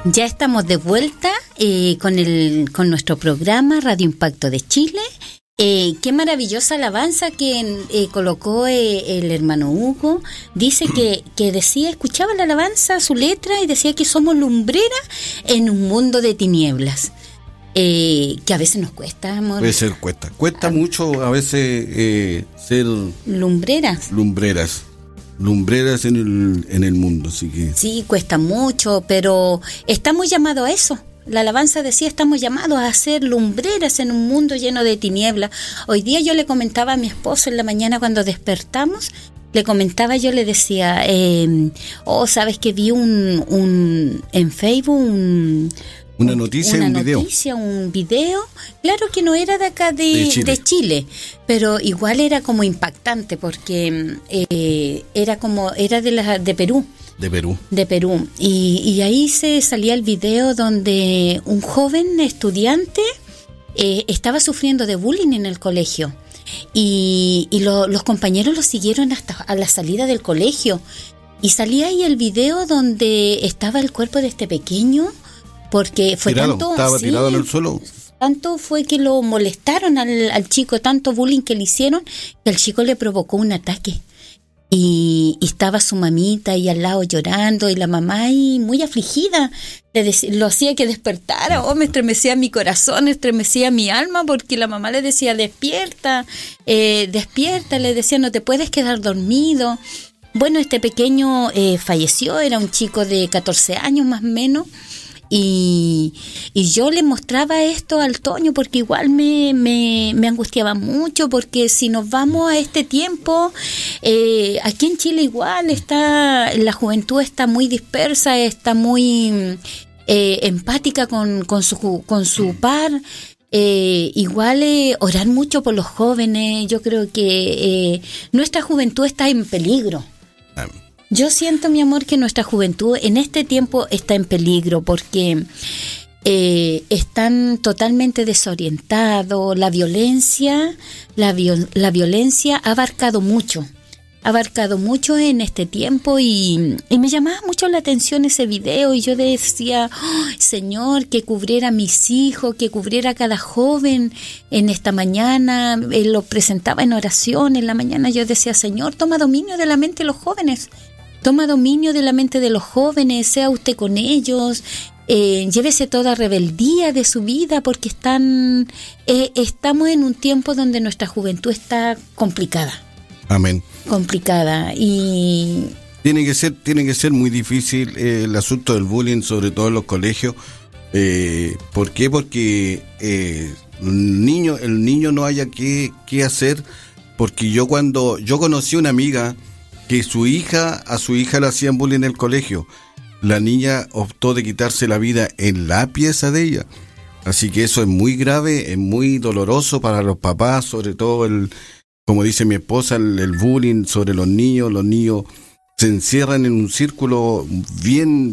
Ya estamos de vuelta con nuestro programa Radio Impacto de Chile. Qué maravillosa alabanza que colocó el hermano Hugo. Dice que decía, escuchaba la alabanza, su letra, y decía que somos lumbreras en un mundo de tinieblas. Que a veces nos cuesta, amor. A veces cuesta mucho a veces ser lumbreras en el mundo, así que sí, cuesta mucho, pero estamos llamados a eso. La alabanza decía, estamos llamados a ser lumbreras en un mundo lleno de tinieblas. Hoy día yo le comentaba a mi esposo en la mañana cuando despertamos, yo le decía, sabes que vi en Facebook una noticia, un video, claro que no era de acá de Chile, pero igual era como impactante porque era de Perú. De Perú. Y ahí se salía el video donde un joven estudiante estaba sufriendo de bullying en el colegio. Y los compañeros lo siguieron hasta a la salida del colegio. Y salía ahí el video donde estaba el cuerpo de este pequeño, porque fue estaba tirado en el suelo. Tanto fue que lo molestaron al chico, tanto bullying que le hicieron, que el chico le provocó un ataque. Y estaba su mamita ahí al lado llorando, y la mamá ahí muy afligida, lo hacía que despertara. Me estremecía mi corazón, estremecía mi alma, porque la mamá le decía, despierta, le decía, no te puedes quedar dormido. Bueno, este pequeño falleció, era un chico de 14 años más o menos. Y yo le mostraba esto al Toño porque igual me angustiaba mucho, porque si nos vamos a este tiempo, aquí en Chile igual la juventud está muy dispersa, está muy empática con su par. Igual orar mucho por los jóvenes. Yo creo que nuestra juventud está en peligro. Yo siento, mi amor, que nuestra juventud en este tiempo está en peligro porque están totalmente desorientados. La violencia ha abarcado mucho en este tiempo, y me llamaba mucho la atención ese video, y yo decía, Señor, que cubriera a mis hijos, que cubriera a cada joven en esta mañana. Lo presentaba en oración en la mañana. Yo decía, Señor, toma dominio de la mente de los jóvenes. Toma dominio de la mente de los jóvenes, sea usted con ellos, llévese toda rebeldía de su vida, porque estamos en un tiempo donde nuestra juventud está complicada. Amén. Complicada, y tiene que ser muy difícil el asunto del bullying, sobre todo en los colegios. ¿Por qué? Porque el niño no haya qué hacer. Porque yo conocí una amiga que a su hija le hacían bullying en el colegio. La niña optó de quitarse la vida en la pieza de ella. Así que eso es muy grave, es muy doloroso para los papás, sobre todo como dice mi esposa, el bullying sobre los niños. Los niños se encierran en un círculo bien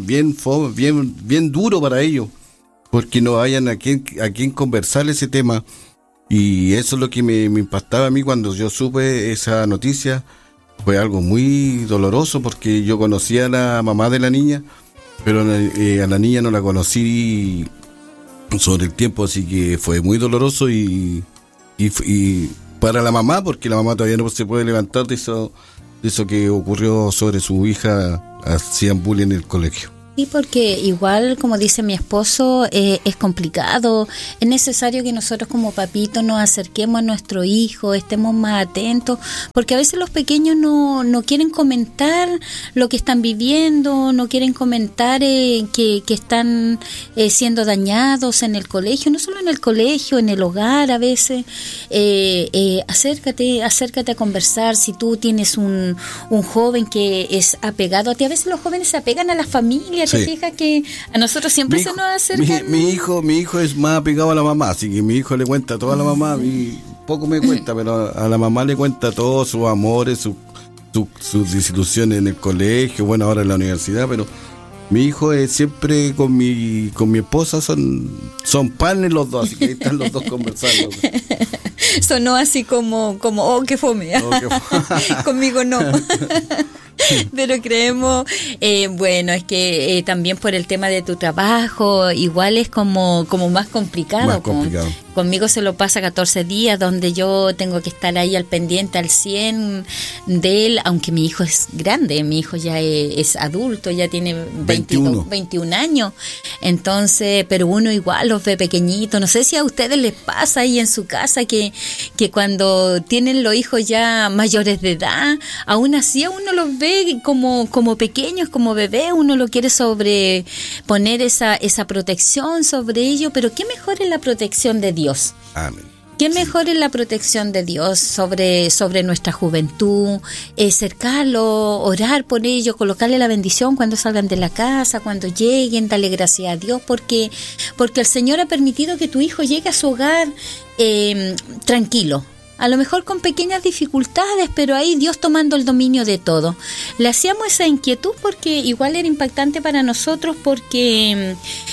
duro para ellos, porque no hayan a quien conversar ese tema. Y eso es lo que me impactaba a mí cuando yo supe esa noticia. Fue algo muy doloroso, porque yo conocía a la mamá de la niña, pero a la niña no la conocí sobre el tiempo, así que fue muy doloroso y para la mamá, porque la mamá todavía no se puede levantar de eso que ocurrió sobre su hija. Hacían bullying en el colegio. Sí, porque igual, como dice mi esposo, es complicado. Es necesario que nosotros como papitos nos acerquemos a nuestro hijo, estemos más atentos, porque a veces los pequeños no quieren comentar lo que están viviendo, no quieren comentar que están siendo dañados en el colegio, no solo en el colegio, en el hogar a veces. Acércate a conversar. Si tú tienes un joven que es apegado a ti, a veces los jóvenes se apegan a la familia. ¿Te fijas que a nosotros siempre se nos acercan? Mi hijo es más apegado a la mamá, así que mi hijo le cuenta todo a la mamá, y poco me cuenta, pero a la mamá le cuenta todos sus amores, sus desilusiones en el colegio, bueno, ahora en la universidad, pero mi hijo es siempre con mi esposa, son panes los dos, así que ahí están los dos conversando. Sonó así como qué fome. Conmigo no. Pero creemos, bueno, es que también por el tema de tu trabajo, igual es como más complicado. Más complicado. Conmigo se lo pasa 14 días, donde yo tengo que estar ahí al pendiente, al 100 de él, aunque mi hijo es grande, mi hijo ya es adulto, ya tiene 21 años. Entonces, pero uno igual los ve pequeñitos. No sé si a ustedes les pasa ahí en su casa que cuando tienen los hijos ya mayores de edad, aún así a uno los ve como pequeños, como bebés, uno lo quiere poner esa protección sobre ellos, pero qué mejor es la protección de Dios. Amén. Qué mejor es la protección de Dios sobre nuestra juventud, cercarlo, orar por ellos, colocarle la bendición cuando salgan de la casa, cuando lleguen, darle gracias a Dios, porque el Señor ha permitido que tu hijo llegue a su hogar tranquilo. A lo mejor con pequeñas dificultades, pero ahí Dios tomando el dominio de todo. Le hacíamos esa inquietud porque igual era impactante para nosotros, porque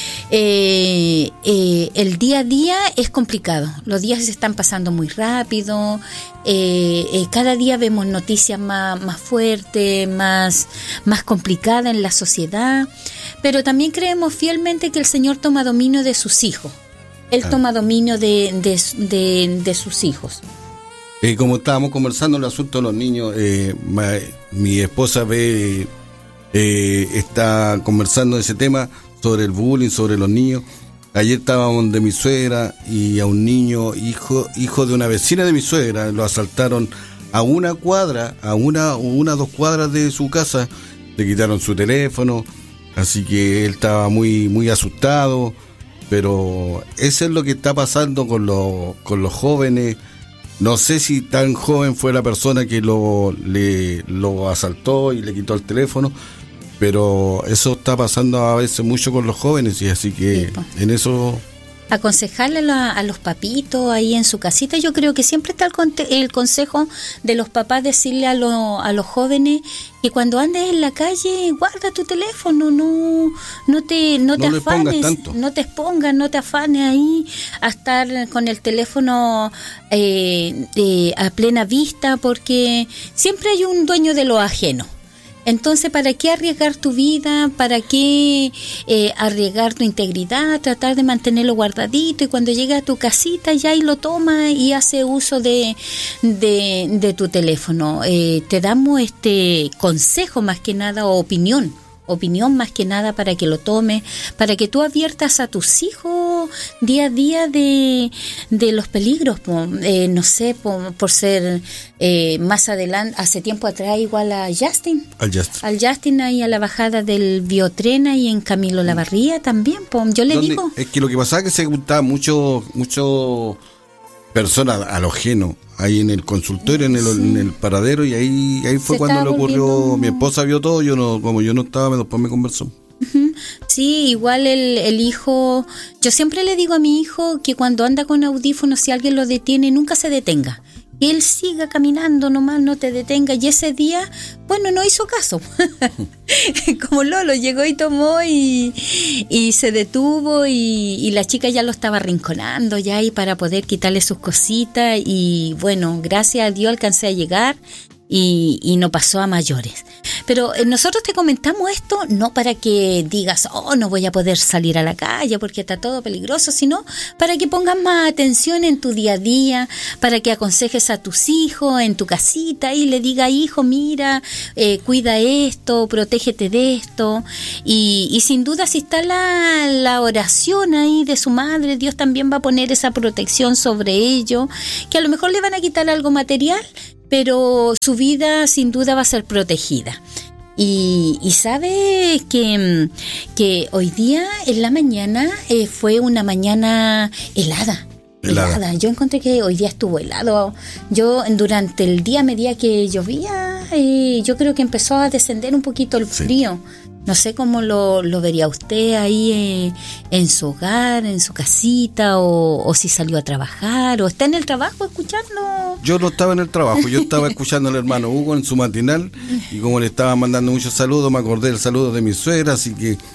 el día a día es complicado. Los días se están pasando muy rápido. Cada día vemos noticias más fuertes, más complicadas en la sociedad. Pero también creemos fielmente que el Señor toma dominio de sus hijos. Él toma dominio de sus hijos. Como estábamos conversando el asunto de los niños, mi esposa está conversando ese tema sobre el bullying, sobre los niños. Ayer estábamos de mi suegra y a un niño, hijo de una vecina de mi suegra, lo asaltaron a una cuadra, a una 2 cuadras de su casa, le quitaron su teléfono, así que él estaba muy, muy asustado. Pero eso es lo que está pasando con los jóvenes. No sé si tan joven fue la persona que lo asaltó y le quitó el teléfono, pero eso está pasando a veces mucho con los jóvenes, y así que en eso... Aconsejarle a los papitos ahí en su casita. Yo creo que siempre está el consejo de los papás, decirle a los jóvenes que cuando andes en la calle guarda tu teléfono, no te afanes, no te expongas, no te afanes ahí a estar con el teléfono a plena vista, porque siempre hay un dueño de lo ajeno. Entonces, ¿para qué arriesgar tu vida? ¿Para qué arriesgar tu integridad? Tratar de mantenerlo guardadito, y cuando llegue a tu casita ya ahí lo toma y hace uso de tu teléfono. Te damos este consejo más que nada, o opinión más que nada, para que lo tomes, para que tú adviertas a tus hijos día a día de los peligros, no sé, por ser más adelante, hace tiempo atrás, igual a Justin. Al Justin ahí a la bajada del biotren ahí en Camilo Lavarría también, yo le digo. Es que lo que pasaba es que se juntaba mucho personas a lo ajeno ahí en el consultorio, en el paradero, y ahí fue cuando le ocurrió. Mi esposa vio todo, como yo no estaba, después me conversó. Sí, igual el hijo, yo siempre le digo a mi hijo que cuando anda con audífonos, si alguien lo detiene, nunca se detenga. Que él siga caminando nomás, no te detenga. Y ese día, bueno, no hizo caso. Como Lolo llegó y tomó y se detuvo, y la chica ya lo estaba arrinconando ya ahí para poder quitarle sus cositas, y bueno, gracias a Dios alcancé a llegar y no pasó a mayores. Pero nosotros te comentamos esto no para que digas, no voy a poder salir a la calle porque está todo peligroso, sino para que pongas más atención en tu día a día, para que aconsejes a tus hijos en tu casita y le digas, hijo, mira, cuida esto, protégete de esto. Y sin duda, si está la oración ahí de su madre, Dios también va a poner esa protección sobre ellos, que a lo mejor le van a quitar algo material, pero su vida sin duda va a ser protegida. Y sabe que hoy día en la mañana fue una mañana helada. Yo encontré que hoy día estuvo helado. Yo durante el día, a medida que llovía, yo creo que empezó a descender un poquito el frío. No sé cómo lo vería usted ahí en su hogar, en su casita, o si salió a trabajar, o está en el trabajo escuchando. Yo no estaba en el trabajo, yo estaba escuchando al hermano Hugo en su matinal, y como le estaba mandando muchos saludos, me acordé del saludo de mi suegra, así que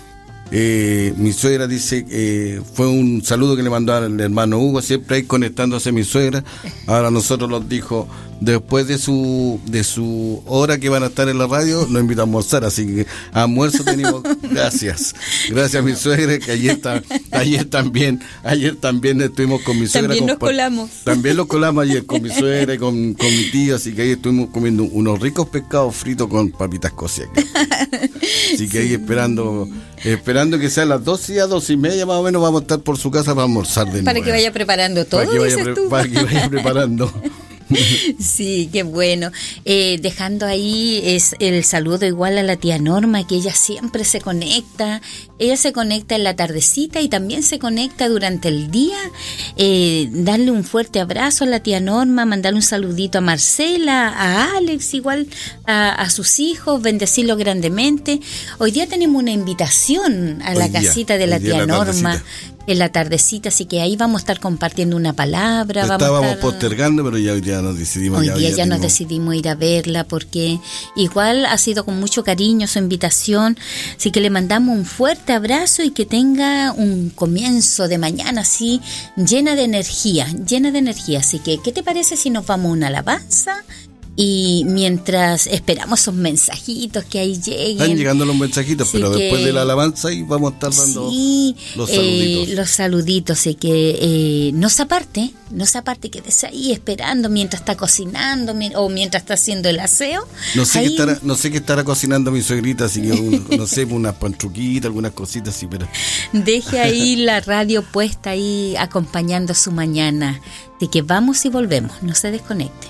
Mi suegra dice, fue un saludo que le mandó al hermano Hugo, siempre ahí conectándose mi suegra. Ahora nosotros nos dijo, después de su hora que van a estar en la radio, nos invita a almorzar, así que almuerzo tenemos. Gracias mi suegra, que ayer también estuvimos con mi suegra. También nos colamos. También los colamos ayer con mi suegra y con mi tío, así que ahí estuvimos comiendo unos ricos pescados fritos con papitas cocidas. Así que ahí esperando que sean las 12 a 12:30 más o menos, vamos a estar por su casa para almorzar de nuevo. Para que vaya preparando todo, para que vaya preparando. Sí, qué bueno. Dejando ahí es el saludo igual a la tía Norma, que ella siempre se conecta. Ella se conecta en la tardecita y también se conecta durante el día. Darle un fuerte abrazo a la tía Norma, mandarle un saludito a Marcela, a Alex, igual a sus hijos, bendecirlos grandemente. Hoy día tenemos una invitación a la casita de la tía Norma. En la tardecita, así que ahí vamos a estar compartiendo una palabra. Estábamos postergando, pero ya nos decidimos. Hoy día ya nos decidimos ir a verla, porque igual ha sido con mucho cariño su invitación, así que le mandamos un fuerte abrazo y que tenga un comienzo de mañana así, llena de energía, así que ¿qué te parece si nos vamos a una alabanza? Y mientras esperamos esos mensajitos que ahí lleguen. Están llegando los mensajitos, pero después de la alabanza y vamos a estar dando los saluditos. Los saluditos, así que no se aparte, quédese ahí esperando mientras está cocinando o mientras está haciendo el aseo. No sé qué estará cocinando mi suegrita, así que no sé, unas pantruquitas, algunas cositas así, pero... Deje ahí la radio puesta ahí acompañando su mañana. Así que vamos y volvemos, no se desconecte.